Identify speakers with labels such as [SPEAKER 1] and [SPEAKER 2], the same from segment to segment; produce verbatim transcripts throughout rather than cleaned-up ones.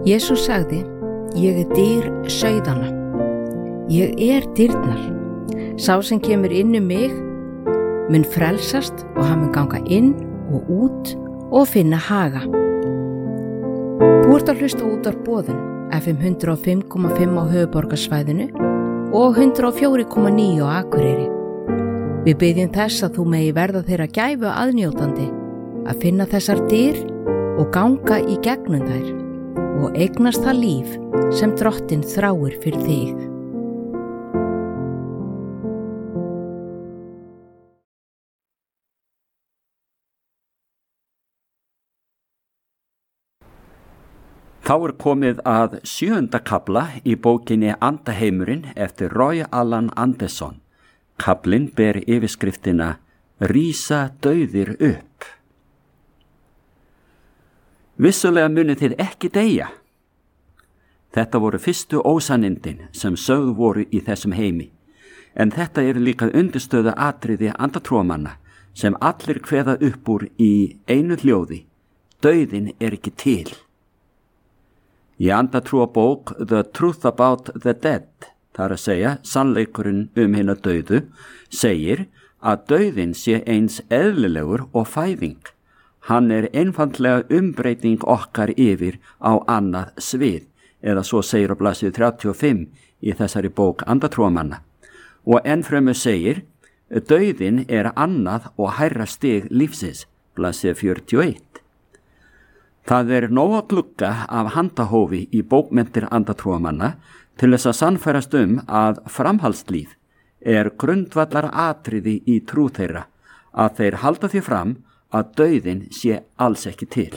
[SPEAKER 1] Jesús sagði, ég er dyr sauðanna. Ég er dyrnar. Sá sem kemur inn um mig mun frelsast og hann mun ganga inn og út og finna haga. Þú ert að hlusta út á boðun F M hundrað og fimm komma fimm á höfuðborgarsvæðinu og hundrað og fjögur komma níu á Akureyri. Við biðjum þess að þú megi verða þeirra gæfu aðnjótandi að finna þessar dyr og ganga í gegnum þær og eignast það líf sem Drottinn þráir fyrir þig.
[SPEAKER 2] Þá er komið að sjöunda kafla í bókinni Andaheimurinn eftir Roy Alan Anderson. Kaflinn ber yfirskriftina Rísa dauðir upp. Vissulega munið þið ekki deyja. Þetta voru fyrstu ósannindin sem sögð voru í þessum heimi. En þetta er líka undirstöðu atriði andatrúamanna sem allir kveða upp úr í einu hljóði. Dauðin er ekki til. Í andatrúabók The Truth About the Dead, þar að segja sannleikurinn um hina dauðu, segir að dauðin sé eins eðlilegur og fæðing. Hann er einfaldlega umbreyting okkar yfir á annað svið, eða svo segir á blaðsíðu þrjátíu og fimm í þessari bók andatrúamanna. Og ennfremur segir, dauðin er annað og hærra stig lífsins, blaðsíðu fjörutíu og eitt. Það er nóg að glugga af handahófi í bókmenntir andatrúamanna til þess að sannfærast um að framhaldslíf er grundvallar atriði í trú þeirra, að þeir halda því fram að dauðin sé alls ekki til.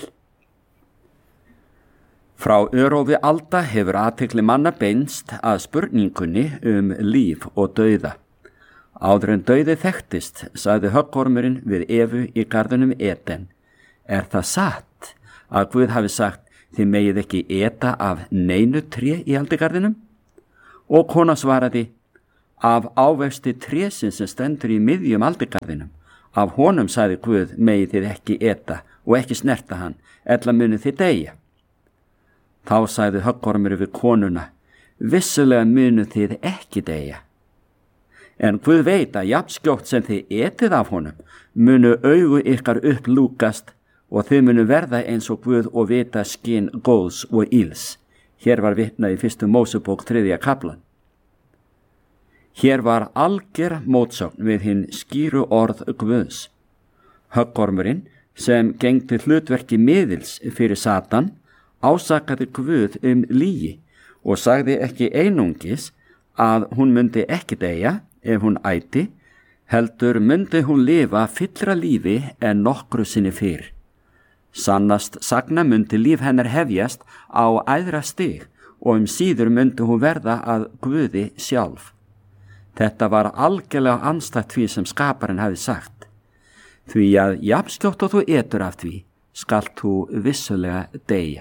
[SPEAKER 2] Frá örófi alda hefur athygli manna beinst að spurningunni um líf og dauða. Áður en dauði þekktist, sagði höggormurinn við Evu í garðinum Eden, er það satt að Guð hafi sagt, þið megið ekki eta af neinu tré í aldigarðinum? Og kona svaraði, af ávexti trésins sem stendur í miðjum aldigarðinum. Af honum, sagði Guð, megið þið ekki eta og ekki snerta hann, ella munið þið deyja. Þá sagði höggormur við konuna, vissulega munið þið ekki deyja. En Guð veit að jafnskjótt sem þið etið af honum, munu augu ykkar upplúkast og þið munu verða eins og Guð og vita skyn góðs og íls. Hér var vitnað í fyrstu Mósebók þriðja kaflan. Hér var alger mótsögn við hinn skýru orð Guðs. Höggormurinn, sem gegndi hlutverki miðils fyrir Satan, ásakaði Guð um lygi og sagði ekki einungis að hún myndi ekki deyja ef hún æti, heldur myndi hún lifa fyllra lífi en nokkru sinni fyrr. Sannast sagna myndi líf hennar hefjast á æðra stig og um síður myndi hún verða að Guði sjálf. Þetta var algjörlega andstætt því sem skaparinn hafi sagt. Því að jafnskjótt og þú etur af því, skalt þú vissulega deyja.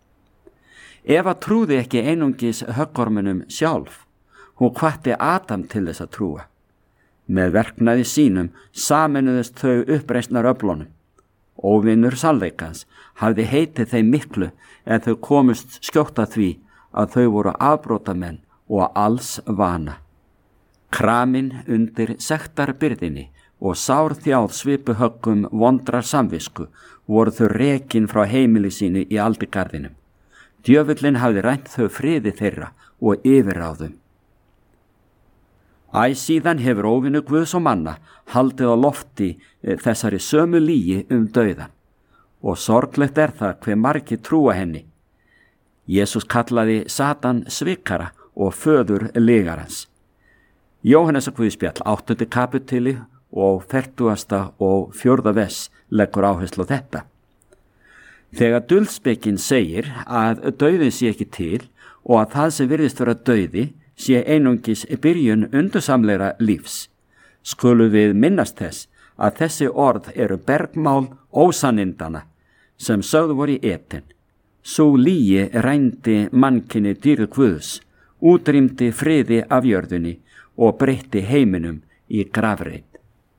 [SPEAKER 2] Eva trúði ekki einungis höggormunum sjálf. Hún hvatti Adam til þess að trúa. Með verknaði sínum sameinuðust þau uppreisnar öflunum. Óvinur sannleikans hafði heitið þeim miklu en þau komust skjótt að því að þau voru afbrotamenn og alls vana. Kramin undir sektarbyrðinni og sár þjáð svipuhöggum vondrar samvisku voru þau rekin frá heimili sínu í aldigarðinum. Djöfullinn hafði rænt þau friði þeirra og yfirráðum. Æ síðan hefur óvinur Guðs og manna haldið á lofti þessari sömu lygi um dauðan og sorglegt er það hve margir trúa henni. Jesús kallaði Satan svikara og föður lygarans. Jóhannesar Guðspjall áttundi kapituli og fertugasta og fjórða vers leggur áherslu á þetta. Þegar dulspekin segir að dauðin sé ekki til og að það sem virðist vera dauði sé einungis byrjun undursamlegra lífs, skulu við minnast þess að þessi orð eru bergmál ósannindana sem sögðu voru í Eden. Sú lygi rændi mannkyni dýrð Guðs, útrýmdi friði af jörðunni og breytti heiminum í grafreit.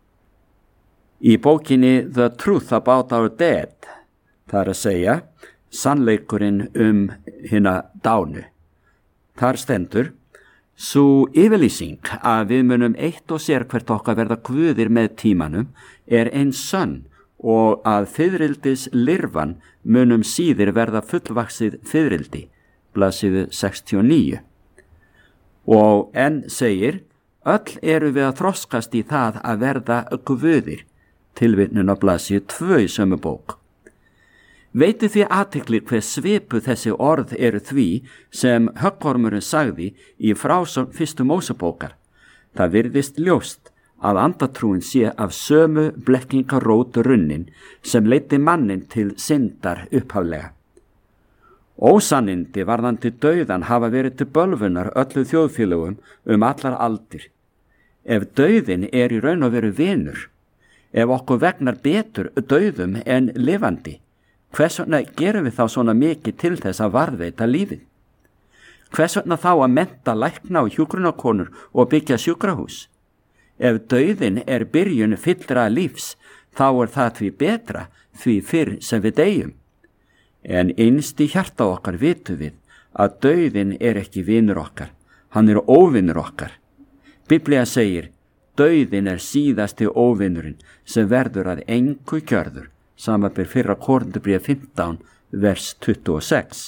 [SPEAKER 2] Í bókinni The Truth About Our Dead, þar að segja, sannleikurinn um hina dánu. Þar stendur: sú yfirlýsing að við munum eitt og sér hvert okkar verða guðir með tímanum er eins sönn og að fiðrildis lirfan munum síðir verða fullvaxið fiðrildi, blaðsíðu sextíu og níu. Og enn segir: öll eru við að þroskast í það að verða guðir, tilvitnun á blaðsíðu tvö í sömu bók. Veitið því athygli hve svipu þessi orð eru því sem höggormurinn sagði í frásögn fyrstu Mósebókar. Það virðist ljóst að andatrúin sé af sömu blekkingarót runnin sem leiddi mannin til syndar upphaflega. Ósannindi varðandi dauðan hafa verið til bölvunar öllu þjóðfélögum um allar aldir. Ef dauðin er í raun og veru vinur, ef okkur vegnar betur dauðum en lifandi, hvers vegna gerum við þá svona mikið til þess að varðveita lífið? Hvers vegna þá að mennta lækna og hjúkrunarkonur og byggja sjúkrahús? Ef dauðin er byrjun fyllra lífs, þá er það því betra því fyrr sem við deyjum. En innst í hjarta okkar vitum við að dauðin er ekki vinur okkar, hann er óvinur okkar. Biblía segir: dauðin er síðasti óvinurinn sem verður að engu gjörður, samanber fyrra Korintubréf fimmtán, vers tuttugu og sex.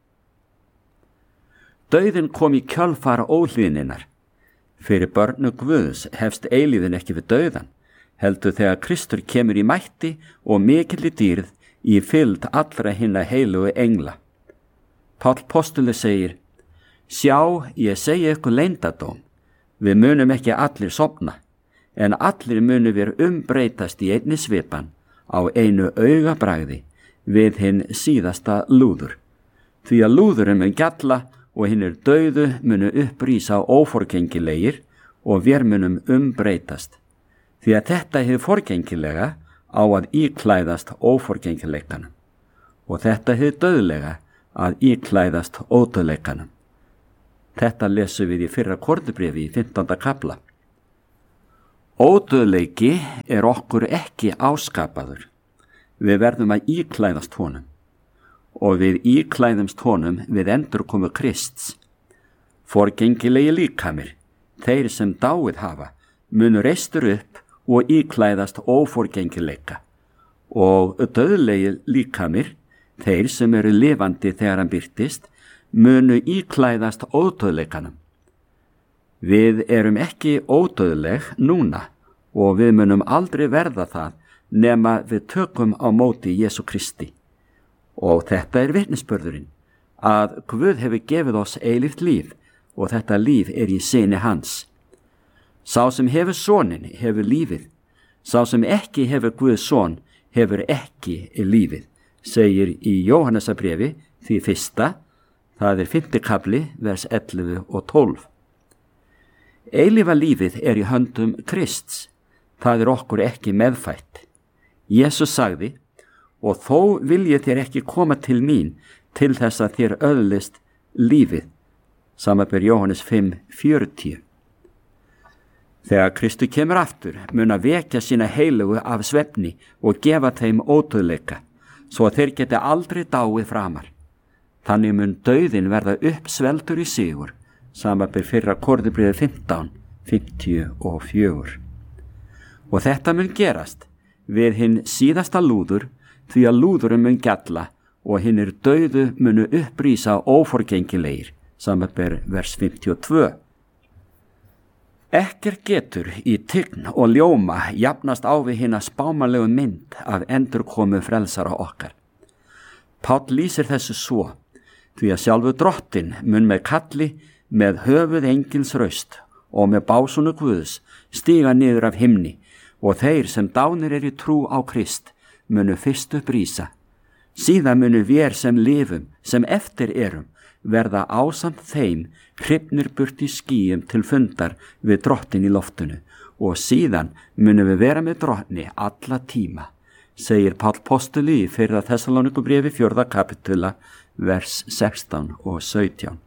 [SPEAKER 2] Dauðin kom í kjölfar óhlýðninnar. Fyrir börnu Guðs hefst eilífðin ekki við dauðan, heldur þegar Kristur kemur í mætti og mikilli dýrð í fylgd allra hinna heilugu engla. Páll postuli segir: sjá, ég segi ykkur leyndardóm, við munum ekki allir sofna, en allir munum við umbreytast í einni svipan, á einu augabragði, við hinn síðasta lúður. Því að lúðurinn mun gjalla og hinnir dauðu munu upprísa óforgengilegir og vér munum umbreytast. Því að þetta hið forgengilega á að íklæðast óforgengileikanum og þetta hið dauðlega að íklæðast ódauðleikanum. Þetta lesum við í fyrra Korintubréfi í fimmtánda kafla. Ódauðleiki er okkur ekki áskapaður. Við verðum að íklæðast honum og við íklæðumst honum við endurkomu Krists. Forgengilegi líkamir, þeir sem dáið hafa, munu reistur upp og íklæðast óforgengileika og dauðlegi líkamir, þeir sem eru lifandi þegar hann birtist, munu íklæðast ódauðleikanum. Við erum ekki ódauðleg núna og við munum aldrei verða það nema við tökum á móti Jesú Kristi. Og þetta er vitnisburðurinn, að Guð hefur gefið oss eilíft líf og þetta líf er í syni hans. Sá sem hefur sonin hefur lífið, sá sem ekki hefur Guðs son hefur ekki lífið, segir í Jóhannesarbréfi því fyrsta, það er fimmti kafli, vers ellefu og tólf. Eilífa lífið er í höndum Krists, það er okkur ekki meðfætt. Jesús sagði: og þó viljið þér ekki koma til mín til þess að þér öðlist lífið, samanber Jóhannes fimm fjörutíu. Þegar Kristur kemur aftur mun að vekja sína heilugu af svefni og gefa þeim ódauðleika, svo að þeir geti aldrei dáið framar. Þannig mun dauðin verða uppsveltur í sigur, samanber fyrra Korintubréfi fimmtán fimmtíu og fjögur. Og þetta mun gerast við hinn síðasta lúður, því að lúðurinn mun gjalla og hinnir dauðu munu upprísa óforgengilegir, samanber vers fimmtíu og tvö. Ekkert getur í tign og ljóma jafnast á við hina spámanlegu mynd af endurkomu frelsara okkar. Páll lýsir þessu svo: því að sjálfu drottin mun með kalli með höfuð engils raust og með básunu Guðs stíga niður af himni og þeir sem dánir er í trú á Krist munu fyrst upprísa. Síðan munu vér sem lifum, sem eftir erum, verða ásamt þeim hrifnir burt í skýjum til fundar við drottin í loftinu og síðan munu við vera með drottni alla tíma, segir Páll postuli í fyrra Þessalónikubréfi fjórða kapitula, vers sextán og sautján.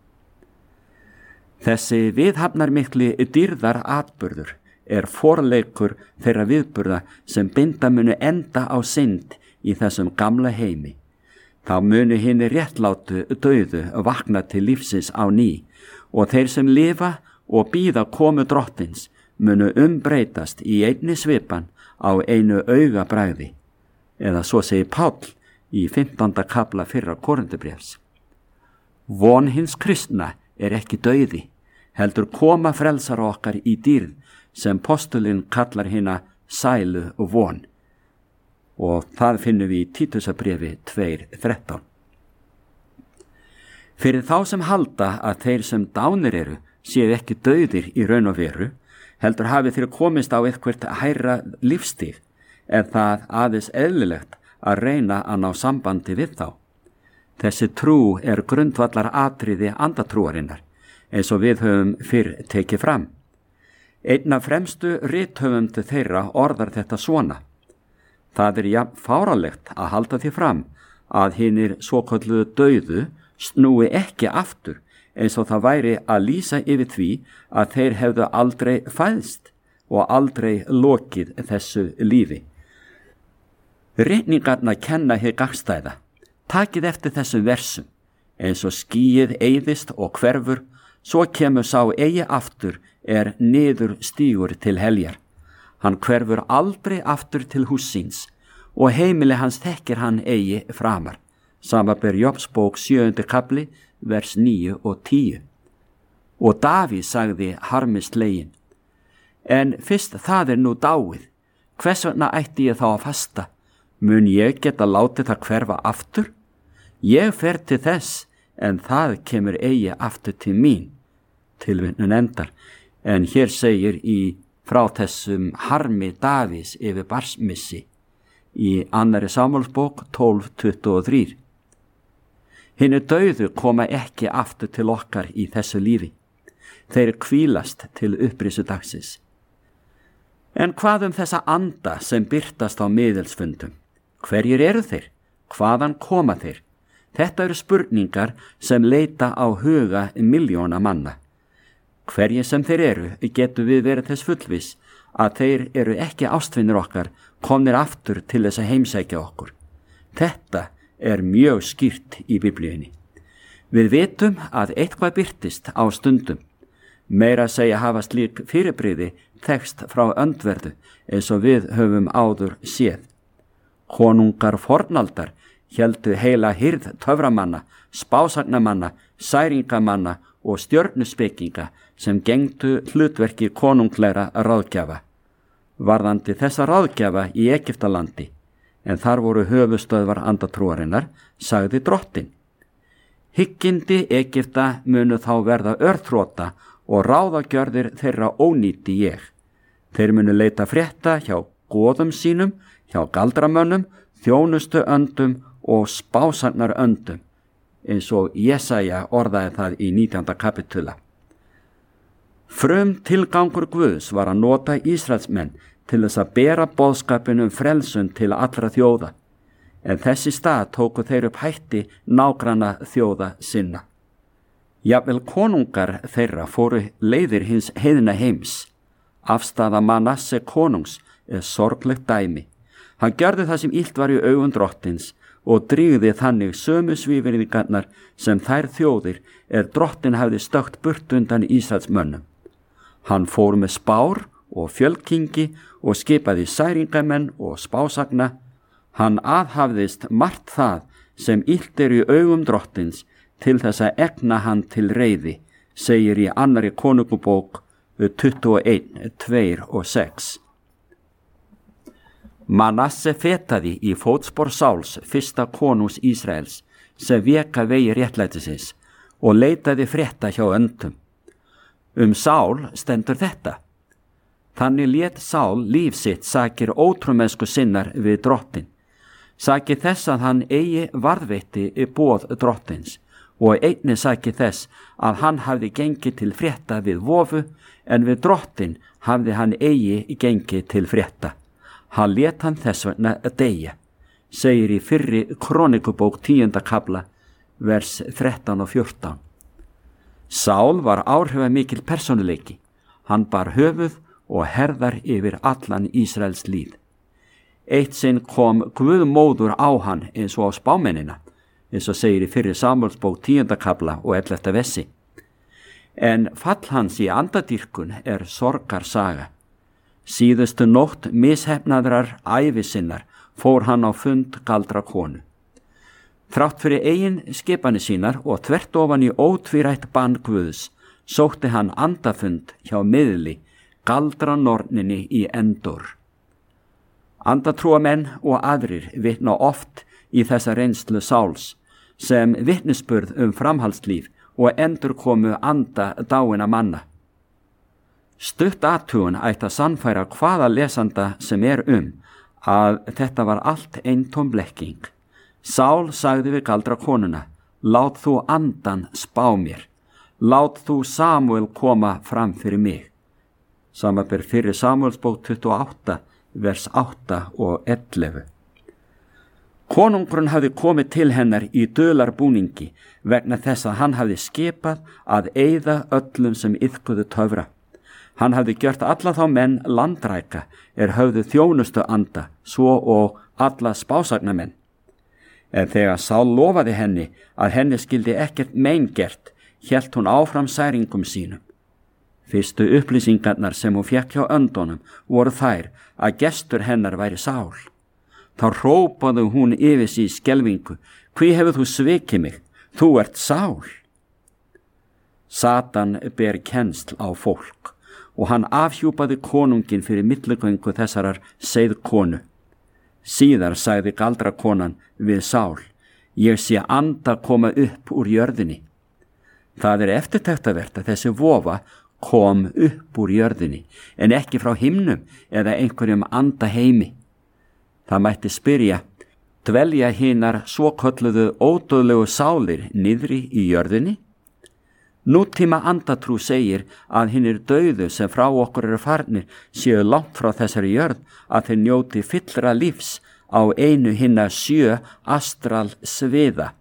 [SPEAKER 2] Þessi viðhafnarmikli dýrðar atburður er forleikur þeirra viðburða sem binda munu enda á synd í þessum gamla heimi. Þá munu hinni réttlátu dauðu vakna til lífsins á ný og þeir sem lifa og bíða komu drottins munu umbreytast í einni svipan á einu augabragði, eða svo segir Páll í fimmtánda kafla fyrra Korintubréfs. Von hins kristna er ekki dauði, heldur koma frelsara okkar í dýrð sem postulinn kallar hina sælu og von. Og það finnum við í Títusarbréfi tvö þrettán. Fyrir þá sem halda að þeir sem dánir eru séu ekki dauðir í raun og veru, heldur hafi þeir komist á eitthvert hærra lífstíð, er það aðeins eðlilegt að reyna að ná sambandi við þá. Þessi trú er grundvallar atriði andatrúarinnar, eins og við höfum fyrr tekið fram. Einn af fremstu rithöfundu þeirra orðar þetta svona: það er jafn fáránlegt að halda því fram að hinir svokölluðu dauðu snúi ekki aftur, eins og það væri að lýsa yfir því að þeir hefðu aldrei fæðst og aldrei lokið þessu lífi. Ritningarna kenna hér gagnstæða. Takið eftir þessum versum, eins og skýið eyðist og hverfur, svo kemur sá eigi aftur er niður stígur til heljar. Hann hverfur aldrei aftur til hús síns og heimili hans þekkir hann eigi framar. Samanber Jobsbók sjöundi kafli, vers níu og tíu. Og Davíð sagði harmi sleginn: en fyrst það er nú dáið, hvers vegna ætti ég þá að fasta? Mun ég geta látið það hverfa aftur? Ég fer til þess, en það kemur eigi aftur til mín. Tilvitnun endar, en hér segir í frá þessum harmi Davíðs yfir barsmissi í annarri Samúelsbók tólf tuttugu og þrjú. Hinnu dauðu koma ekki aftur til okkar í þessu lífi. Þeir hvílast til upprisu dagsins. En hvað um þessa anda sem birtast á miðilsfundum? Hverjir eru þeir? Hvaðan koma þeir? Þetta eru spurningar sem leita á huga miljóna manna. Hverjir sem þeir eru getum við verið þess fullviss að þeir eru ekki ástvinir okkar komnir aftur til þess að heimsækja okkur. Þetta er mjög skýrt í Biblíunni. Við vitum að eitthvað birtist á stundum. Meira að segja hafa slík fyrirbrigði þekst frá öndverðu eins og við höfum áður séð. Konungar fornaldar héldu heila hirð töframanna, spásagnamanna, særingamanna og stjörnuspekinga sem gengdu hlutverki konungleira ráðgjafa. Varðandi þessa ráðgjafa í Egyptalandi, en þar voru höfustöðvar andatrúarinnar, sagði drottin: hyggindi Egypta munu þá verða örþrota og ráðagjörðir þeirra ónýti ég. Þeir munu leita frétta hjá goðum sínum, hjá galdramönnum, þjónustu öndum og spásagnar öndum, eins og Jesaja orðaði það í nítjánda kapitula. Frum tilgangur Guðs var að nota Ísraelsmenn til þess að bera boðskapin um frelsun til allra þjóða, en þessi stað tóku þeir upp hætti nágranna þjóða sinna. Jafnvel konungar þeirra fóru leiðir hins heiðna heims. Afstaða Manasse konungs er sorglegt dæmi. Hann gjörði það sem illt var í augum drottins og drýgði þannig sömu svívirðingarnar sem þær þjóðir er drottin hafði stökt burt undan Ísraelsmönnum. Hann fór með spár og fjölkingi og skipaði særingamenn og spásagna. Hann aðhafðist margt það sem illt er í augum drottins til þess að egna hann til reiði, segir í annarri konungubók tuttugu og eitt, tvö og sex. Manasse fetaði í fótspor Sáls, fyrsta konungs Ísraels, sem veka vegi réttlætisins og leitaði frétta hjá öndum. Um Sál stendur þetta: þannig lét Sál líf sitt sakir ótrúmennsku sinnar við drottin, sakir þess að hann eigi varðveitti í boð drottins, og einnig sakir þess að hann hafði gengið til frétta við vofu, en við drottin hafði hann eigi gengið til frétta. Hann lét hann þess vegna að deyja, segir í fyrri Krónikubók tíunda kafla, vers þrettán og fjórtán. Sál var áhrifamikil persónuleiki. Hann bar höfuð og herðar yfir allan Ísraels líð. Eitt sinn kom Guð móður á hann eins og á spámennina, eins og segir í fyrri Samúelsbók tíunda kafla og ellefta vessi. En fall hans í andadýrkun er sorgarsaga. Síðustu nótt mishefnaðrar ævi sinnar fór hann á fund galdra konu. Þrátt fyrir eigin skipanir sínar og þvert ofan í ótvírætt bann Guðs sótti hann andafund hjá miðli galdra norninni í Endor. Andatrúamenn og aðrir vitna oft í þessa reynslu Sáls sem vitnisburð um framhaldslíf og endurkomu anda dáinna manna. Stutt athugun ætti að sannfæra hvaða lesanda sem er um að þetta var allt eintóm blekking. Sál sagði við galdra konuna, lát þú andan spá mér, lát þú Samúel koma fram fyrir mig. Samanber fyrri Samúelsbók tuttugu og átta, vers átta og ellefu. Konungurinn hafði komið til hennar í dularbúningi vegna þess að hann hafði skipað að eyða öllum sem iðkuðu töfra. Hann hafði gjört alla þá menn landræka er höfðu þjónustu anda, svo og alla spásagnamenn. En þegar Sál lofaði henni að henni skildi ekkert meingert, hélt hún áfram særingum sínum. Fyrstu upplýsingarnar sem hún fékk hjá öndunum voru þær að gestur hennar væri Sál. Þá hrópaði hún yfir sig í skelfingu, hví hefur þú svikið mig, þú ert Sál. Satan ber kennsl á fólk og hann afhjúpaði konungin fyrir milligöngu þessarar seiðkonu. Síðar sagði galdrakonan við Sál, ég sé anda koma upp úr jörðinni. Það er eftirtektavert að þessi vofa kom upp úr jörðinni, en ekki frá himnum eða einhverjum anda heimi. Það mætti spyrja, dvelja hinar svokölluðu ódauðlegu sálir niðri í jörðinni? Nútíma andatrú segir að hinir dauðu sem frá okkur eru farnir séu langt frá þessari jörð að þeir njóti fyllra lífs á einu hinna sjö astral sviða.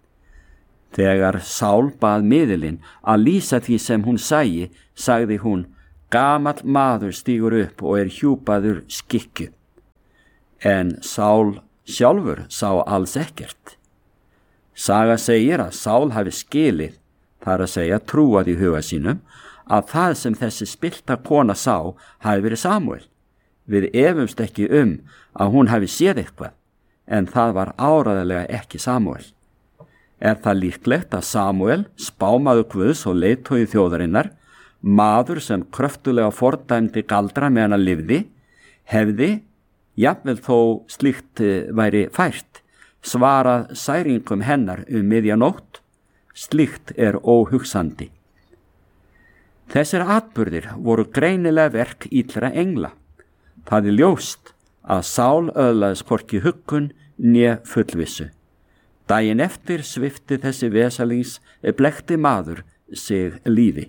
[SPEAKER 2] Þegar Sál bað miðilinn að lýsa því sem hún sæi, sagði hún, gamall maður stígur upp og er hjúpaður skikkju. En Sál sjálfur sá alls ekkert. Saga segir að Sál hafi skilið, þar að segja trúað í huga sínum, að það sem þessi spillta kona sá hafi verið Samúel. Við efumst ekki um að hún hafi séð eitthvað, en það var áreiðanlega ekki Samúel. Er það líklegt að Samúel, spámaður Guðs og leiðtogi þjóðarinnar, maður sem kröftulega fordæmdi galdra meðan að lifði, hefði, jafnvel þó slíkt væri fært, svarað særingum hennar um miðja nótt? Slíkt er óhugsandi. Þessir atburðir voru greinilega verk illra engla. Það er ljóst að Sál öðlaðist hvorki huggun né fullvissu. Daginn eftir svipti þessi vesalings blekti maður sig lífi.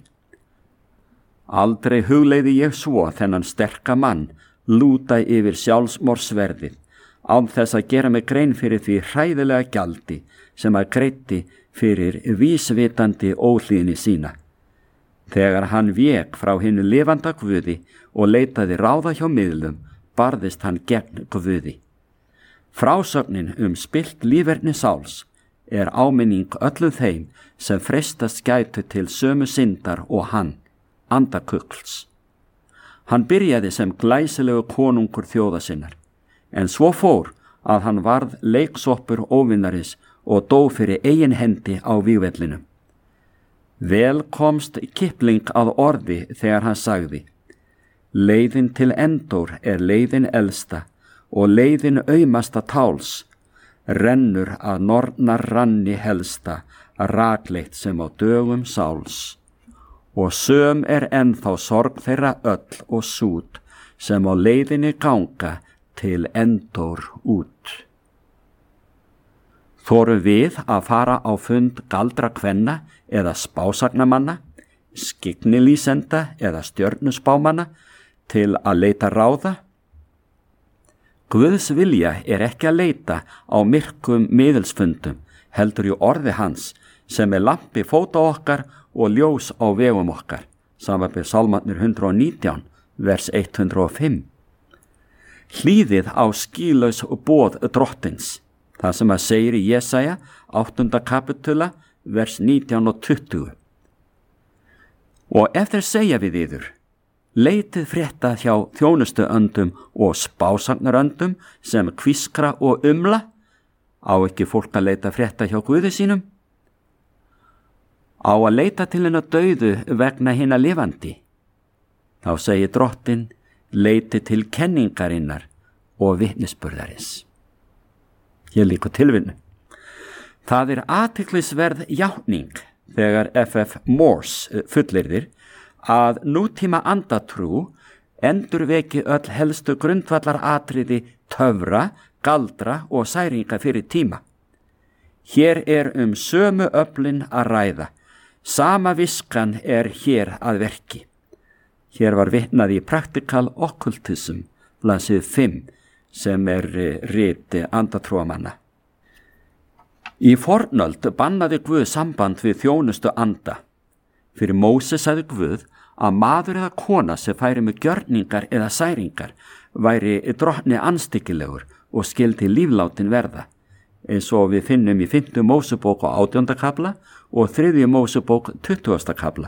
[SPEAKER 2] Aldrei hugleiði ég svo þennan sterka mann lúta yfir sjálfsmorðsverðið án þess að gera mig grein fyrir því hræðilega gjaldi sem að greiddi fyrir vísvitandi óhlýðni sína. Þegar hann vék frá hinu lifanda Guði og leitaði ráða hjá miðlum, barðist hann gegn Guði. Frásögnin um spillt líferni Sáls er áminning öllum þeim sem freistast gætu til sömu syndar og hann, andakugls. Hann byrjaði sem glæsilegu konungur þjóða sinnar, en svo fór að hann varð leiksoppur óvinnaris og dó fyrir eigin hendi á vígvellinum. Vel komst Kipling að orði þegar hann sagði, leiðin til Endor er leiðin elsta og leiðin aumasta táls, rennur að nornar ranni helsta, rakleitt sem á dögum Sáls. Og söm er ennþá sorg þeirra öll og sút, sem á leiðinni ganga til Endor út. Þorum við að fara á fund galdra kvenna eða spásagnamanna, skyggnilýsenda eða stjörnuspámanna til að leita ráða? Guðs vilja er ekki að leita á myrkum miðilsfundum, heldur í orði hans sem er lampi fóta okkar og ljós á vegum okkar, samanber Sálmarnir hundrað og nítján, vers hundrað og fimm. Hlýðið á skýlaus boð drottins, Það sem að segir í Jesaja áttunda kapitula vers nítján og tuttugu. Og ef þeir segja við yður, leitið frétta hjá þjónustu öndum og spásagnar öndum sem kvískra og umla, á ekki fólk að leita frétta hjá Guði sínum? Á að leita til hennar dauðu vegna hinna lifandi? Þá segir Drottinn, leiti til kenningarinnar og vitnisburðarins. Hér líka tilvinnu. Það er athyglisverð játning þegar F F Morse fullyrðir að nútíma andatrú endurveki öll helstu grundvallaratriði töfra, galdra og særinga fyrir tíma. Hér er um sömu öflin að ræða. Sama viskan er hér að verki. Hér var vitnað í Practical Occultism, blaðsíðu fimm, sem er rit andatrúamanna. Í fornöld bannaði Guð samband við þjónustu anda. Fyrir Móse sagði Guð að maður eða kona sem færi með gjörningar eða særingar væri drottni anstíkilegur og skildi líflátin verða, eins og við finnum í fimmtu Mósebók á átjánda kafla og þriðju Mósebók tuttugasta kafla.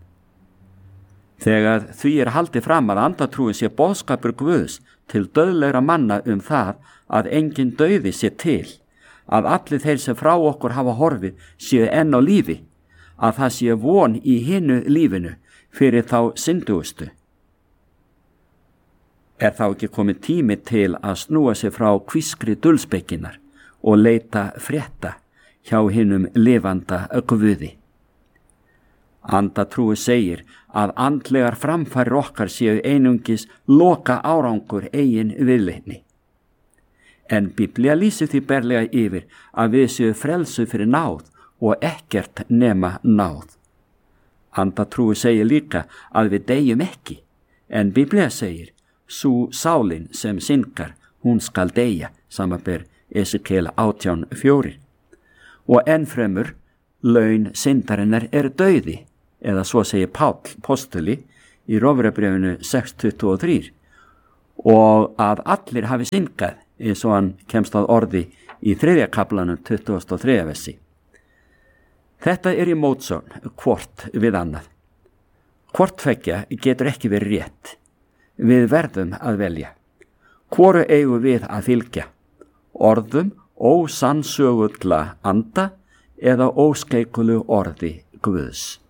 [SPEAKER 2] Þegar því er haldið fram að andatrúin sé boðskapur Guðs til dauðlegra manna um það að engin dauði sé til, að allir þeir sem frá okkur hafa horfið séu enn á lífi, að það sé von í hinu lífinu fyrir þá syndugustu. Er þá ekki komið tími til að snúa sig frá kvískri dulspekinar og leita frétta hjá hinum lifanda Guði? Andatrúi segir að andlegar framfærir okkar séu einungis loka árangur eigin viðleitni. En Biblía lýsir því berlega yfir að við séu frelsu fyrir náð og ekkert nema náð. Andatrúi segir líka að við deyjum ekki, en Biblía segir, sú sálin sem syndgar, hún skal deyja, samanber Esekiel átján fjórir. Og ennfremur, laun syndarinnar er dauði, eða svo segir Páll postuli í Rómverjabréfinu sex tuttugu og þrjú, og að allir hafi syndgað, eins og hann kemst að orði í þriðja kaflanum tuttugasta og þriðja versi. Þetta er í mótsögn hvort við annað. Hvort tveggja getur ekki verið rétt. Við verðum að velja. Hvoru eigum við að fylgja? Orðum ósannsögulla anda eða óskeikulu orði Guðs?